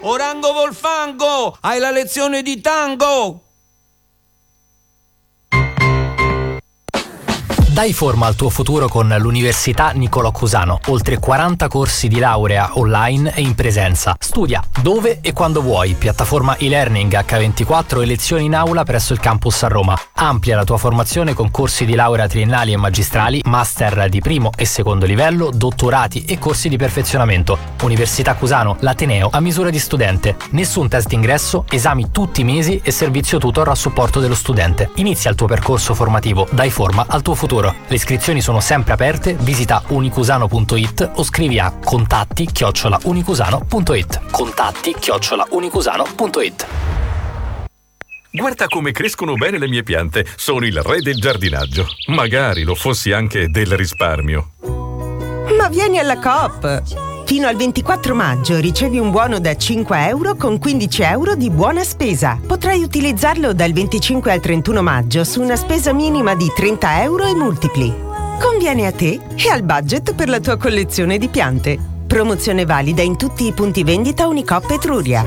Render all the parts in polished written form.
Orango Volfango, hai la lezione di tango! Dai forma al tuo futuro con l'Università Niccolò Cusano. Oltre 40 corsi di laurea online e in presenza. Studia dove e quando vuoi. Piattaforma e-learning H24 e lezioni in aula presso il campus a Roma. Amplia la tua formazione con corsi di laurea triennali e magistrali, master di primo e secondo livello, dottorati e corsi di perfezionamento. Università Cusano, l'ateneo a misura di studente. Nessun test d'ingresso, esami tutti i mesi e servizio tutor a supporto dello studente. Inizia il tuo percorso formativo. Dai forma al tuo futuro. Le iscrizioni sono sempre aperte, visita unicusano.it o scrivi a contatti@unicusano.it. contatti@unicusano.it. Guarda come crescono bene le mie piante, sono il re del giardinaggio. Magari lo fossi anche del risparmio. Ma vieni alla Coop! Fino al 24 maggio ricevi un buono da 5 euro con 15 euro di buona spesa. Potrai utilizzarlo dal 25 al 31 maggio su una spesa minima di 30 euro e multipli. Conviene a te e al budget per la tua collezione di piante. Promozione valida in tutti i punti vendita Unicoop Etruria.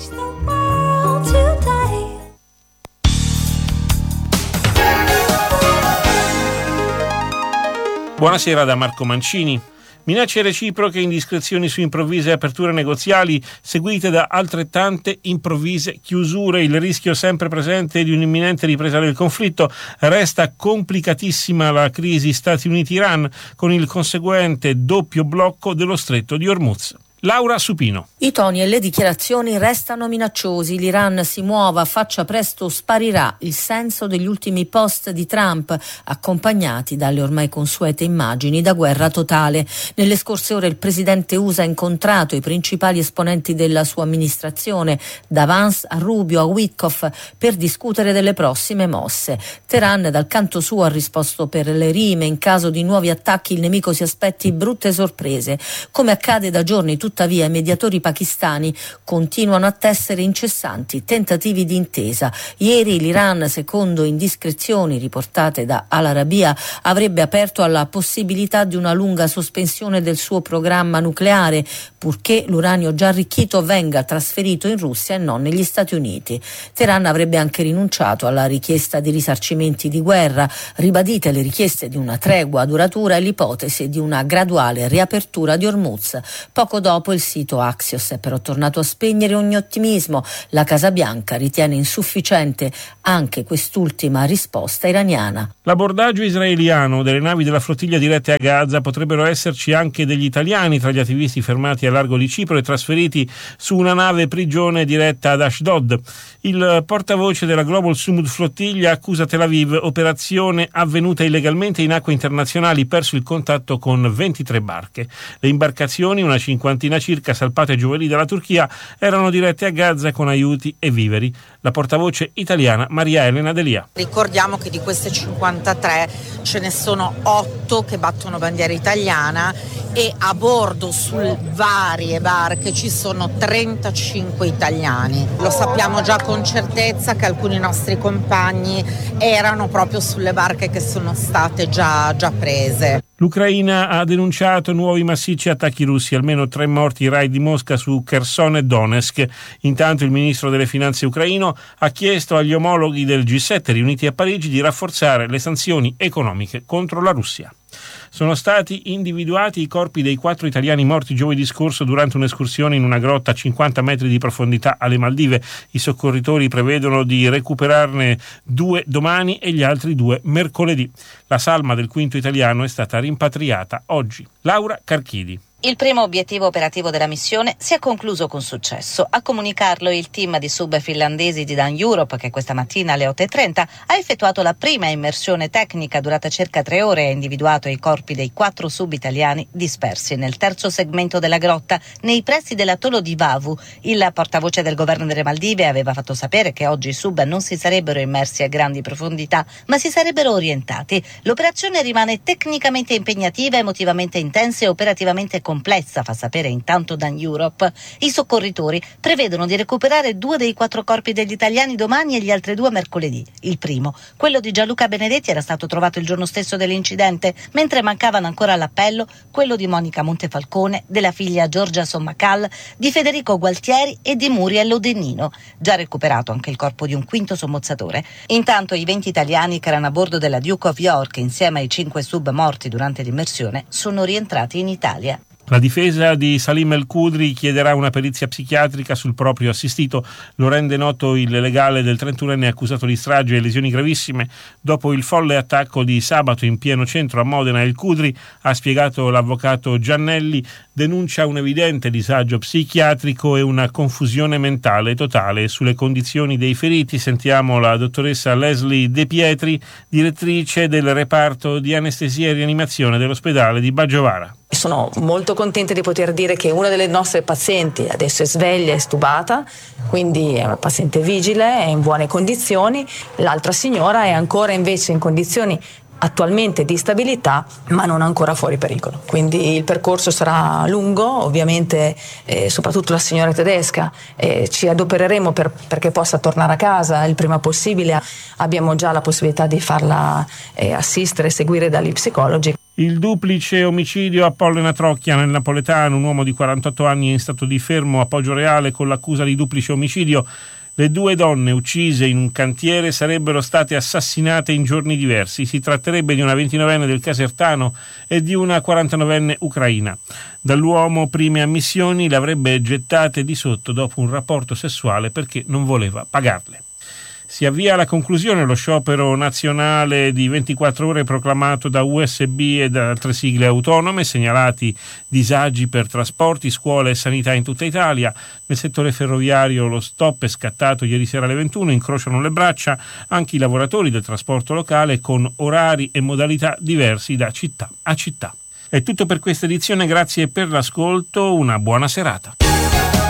Buonasera da Marco Mancini. Minacce reciproche, indiscrezioni su improvvise aperture negoziali seguite da altrettante improvvise chiusure. Il rischio sempre presente di un'imminente ripresa del conflitto. Resta complicatissima la crisi Stati Uniti-Iran con il conseguente doppio blocco dello stretto di Hormuz. Laura Supino. I toni e le dichiarazioni restano minacciosi. L'Iran si muova, faccia presto, sparirà. Il senso degli ultimi post di Trump, accompagnati dalle ormai consuete immagini da guerra totale. Nelle scorse ore il presidente USA ha incontrato i principali esponenti della sua amministrazione, da Vance a Rubio a Witkoff, per discutere delle prossime mosse. Teheran dal canto suo ha risposto per le rime. In caso di nuovi attacchi il nemico si aspetti brutte sorprese. Come accade da giorni, tuttavia i mediatori pakistani continuano a tessere incessanti tentativi di intesa. Ieri l'Iran, secondo indiscrezioni riportate da Al Arabiya, avrebbe aperto alla possibilità di una lunga sospensione del suo programma nucleare, purché l'uranio già arricchito venga trasferito in Russia e non negli Stati Uniti. Teheran avrebbe anche rinunciato alla richiesta di risarcimenti di guerra, ribadite le richieste di una tregua duratura e l'ipotesi di una graduale riapertura di Hormuz. Poco dopo il sito Axios è però tornato a spegnere ogni ottimismo. La Casa Bianca ritiene insufficiente anche quest'ultima risposta iraniana. L'abordaggio israeliano delle navi della flottiglia dirette a Gaza, potrebbero esserci anche degli italiani tra gli attivisti fermati al largo di Cipro e trasferiti su una nave prigione diretta ad Ashdod. Il portavoce della Global Sumud Flottiglia accusa Tel Aviv operazione avvenuta illegalmente in acque internazionali, perso il contatto con 23 barche. Le imbarcazioni, una cinquantina circa, salpate giovedì dalla Turchia, erano dirette a Gaza con aiuti e viveri. La portavoce italiana Maria Elena Delia. Ricordiamo che di queste 53 ce ne sono 8 che battono bandiera italiana e a bordo su varie barche ci sono 35 italiani. Lo sappiamo già con certezza che alcuni nostri compagni erano proprio sulle barche che sono state già prese. L'Ucraina ha denunciato nuovi massicci attacchi russi, almeno 3 morti, raid di Mosca su Kherson e Donetsk. Intanto il ministro delle finanze ucraino ha chiesto agli omologhi del G7 riuniti a Parigi di rafforzare le sanzioni economiche contro la Russia. Sono stati individuati i corpi dei 4 italiani morti giovedì scorso durante un'escursione in una grotta a 50 metri di profondità alle Maldive. I soccorritori prevedono di recuperarne 2 domani e gli altri 2 mercoledì. La salma del quinto italiano è stata rimpatriata oggi. Laura Carchidi. Il primo obiettivo operativo della missione si è concluso con successo. A comunicarlo il team di sub finlandesi di Dan Europe, che questa mattina alle 8:30 ha effettuato la prima immersione tecnica durata circa 3 ore e ha individuato i corpi dei 4 sub italiani dispersi nel terzo segmento della grotta nei pressi dell'atollo di Vavu. Il portavoce del governo delle Maldive aveva fatto sapere che oggi i sub non si sarebbero immersi a grandi profondità, ma si sarebbero orientati. L'operazione rimane tecnicamente impegnativa, emotivamente intensa e operativamente complessa. complessa, fa sapere intanto Dan Europe. I soccorritori prevedono di recuperare 2 dei 4 corpi degli italiani domani e gli altri 2 mercoledì. Il primo, quello di Gianluca Benedetti, era stato trovato il giorno stesso dell'incidente, mentre mancavano ancora all'appello quello di Monica Montefalcone, della figlia Giorgia Sommacal, di Federico Gualtieri e di Muriel Odennino. Già recuperato anche il corpo di un quinto sommozzatore. Intanto i 20 italiani che erano a bordo della Duke of York insieme ai 5 sub morti durante l'immersione sono rientrati in Italia. La difesa di Salim El Khudri chiederà una perizia psichiatrica sul proprio assistito. Lo rende noto il legale del 31enne accusato di strage e lesioni gravissime dopo il folle attacco di sabato in pieno centro a Modena. El Khudri, ha spiegato l'avvocato Giannelli, denuncia un evidente disagio psichiatrico e una confusione mentale totale sulle condizioni dei feriti. Sentiamo la dottoressa Leslie De Pietri, direttrice del reparto di anestesia e rianimazione dell'ospedale di Baggiovara. Sono molto contenta di poter dire che una delle nostre pazienti adesso è sveglia e stubata, quindi è una paziente vigile, è in buone condizioni. L'altra signora è ancora invece in condizioni attualmente di stabilità, ma non ancora fuori pericolo. Quindi il percorso sarà lungo, ovviamente soprattutto la signora tedesca ci adopereremo perché possa tornare a casa il prima possibile. Abbiamo già la possibilità di farla assistere e seguire dagli psicologi. Il duplice omicidio a Pollena Trocchia nel napoletano, un uomo di 48 anni è in stato di fermo a Poggioreale con l'accusa di duplice omicidio. Le 2 donne uccise in un cantiere sarebbero state assassinate in giorni diversi. Si tratterebbe di una 29enne del Casertano e di una 49enne ucraina. Dall'uomo prime ammissioni le avrebbe gettate di sotto dopo un rapporto sessuale perché non voleva pagarle. Si avvia alla conclusione lo sciopero nazionale di 24 ore proclamato da USB e da altre sigle autonome, segnalati disagi per trasporti, scuole e sanità in tutta Italia. Nel settore ferroviario lo stop è scattato ieri sera alle 21, incrociano le braccia anche i lavoratori del trasporto locale con orari e modalità diversi da città a città. È tutto per questa edizione, grazie per l'ascolto, una buona serata.